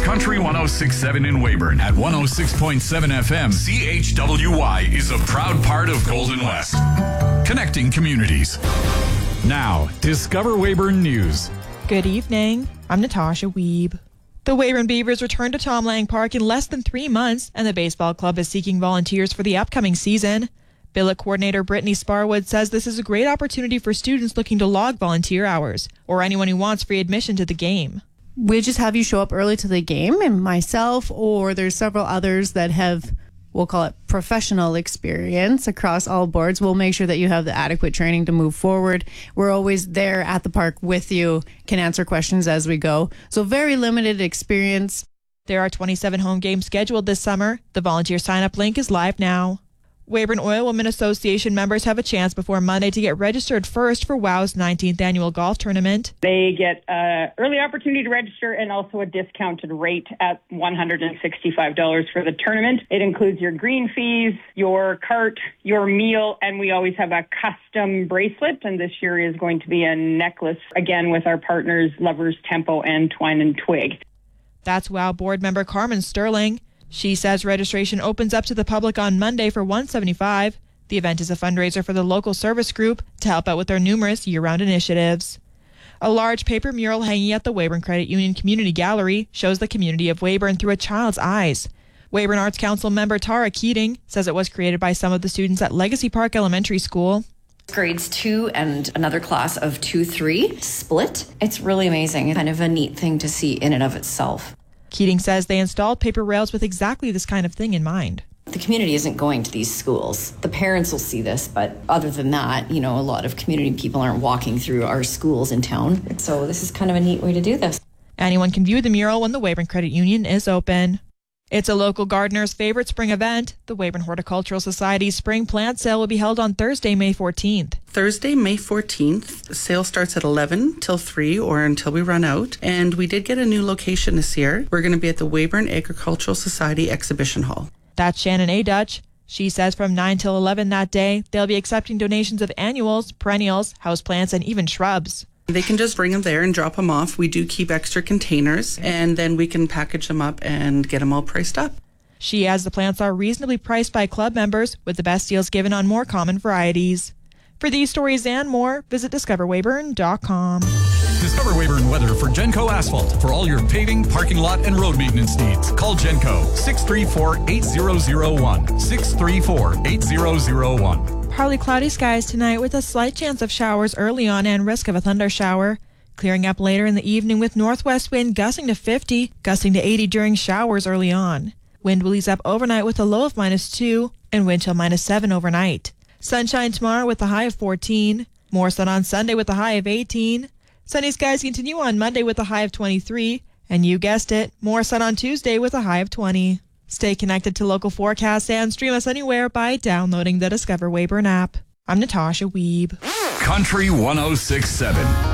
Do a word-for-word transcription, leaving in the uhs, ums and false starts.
Country one oh six point seven in Weyburn at one oh six point seven F M. C H W Y is a proud part of Golden West. Connecting communities. Now, Discover Weyburn News. Good evening. I'm Natasha Wiebe. The Weyburn Beavers return to Tom Lang Park in less than three months, and the baseball club is seeking volunteers for the upcoming season. Billet coordinator Brittany Sparwood says this is a great opportunity for students looking to log volunteer hours, or anyone who wants free admission to the game. We just have you show up early to the game, and myself or there's several others that have, we'll call it professional experience across all boards. We'll make sure that you have the adequate training to move forward. We're always there at the park with you, can answer questions as we go. So very limited experience. There are twenty-seven home games scheduled this summer. The volunteer sign-up link is live now. Weyburn Oil Women Association members have a chance before Monday to get registered first for WOW's nineteenth annual golf tournament. They get an early opportunity to register and also a discounted rate at one hundred sixty-five dollars for the tournament. It includes your green fees, your cart, your meal, and we always have a custom bracelet, and this year is going to be a necklace, again with our partners Lovers Tempo and Twine and Twig. That's WOW board member Carmen Sterling. She says registration opens up to the public on Monday for one hundred seventy-five dollars. The event is a fundraiser for the local service group to help out with their numerous year-round initiatives. A large paper mural hanging at the Weyburn Credit Union Community Gallery shows the community of Weyburn through a child's eyes. Weyburn Arts Council member Tara Keating says it was created by some of the students at Legacy Park Elementary School. Grades two and another class of two three split. It's really amazing. Kind of a neat thing to see in and of itself. Keating says they installed paper rails with exactly this kind of thing in mind. The community isn't going to these schools. The parents will see this, but other than that, you know, a lot of community people aren't walking through our schools in town. So this is kind of a neat way to do this. Anyone can view the mural when the Weyburn Credit Union is open. It's a local gardener's favorite spring event. The Weyburn Horticultural Society's spring plant sale will be held on Thursday, May fourteenth. Thursday, May fourteenth. The sale starts at eleven till three or until we run out. And we did get a new location this year. We're going to be at the Weyburn Agricultural Society Exhibition Hall. That's Shannon A. Dutch. She says from nine till eleven that day, they'll be accepting donations of annuals, perennials, houseplants, and even shrubs. They can just bring them there and drop them off. We do keep extra containers, and then we can package them up and get them all priced up. She adds the plants are reasonably priced by club members, with the best deals given on more common varieties. For these stories and more, visit discover weyburn dot com. Discover Weyburn weather for Genco Asphalt. For all your paving, parking lot, and road maintenance needs, call Genco six three four, eight zero zero one. six three four, eight zero zero one. Partly cloudy skies tonight with a slight chance of showers early on and risk of a thunder shower. Clearing up later in the evening with northwest wind gusting to fifty, gusting to eighty during showers early on. Wind will ease up overnight with a low of minus two and wind chill minus seven overnight. Sunshine tomorrow with a high of fourteen. More sun on Sunday with a high of eighteen. Sunny skies continue on Monday with a high of twenty-three. And you guessed it, more sun on Tuesday with a high of twenty. Stay connected to local forecasts and stream us anywhere by downloading the Discover Weyburn app. I'm Natasha Wiebe. Country one oh six point seven.